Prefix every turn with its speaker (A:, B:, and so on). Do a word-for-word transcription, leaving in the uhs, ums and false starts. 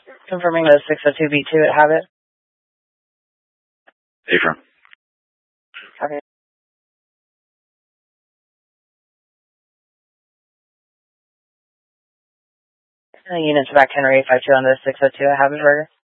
A: Confirming the six oh two B two at Habit.
B: Affirm.
A: Okay. Uh, units back Henry five two on the six oh two at Habit Burger.